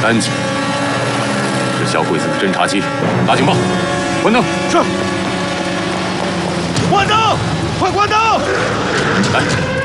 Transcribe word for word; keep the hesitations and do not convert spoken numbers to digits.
干净。是萧贵子的侦察机，打警报，关灯。 是。关灯，快关灯！ 来。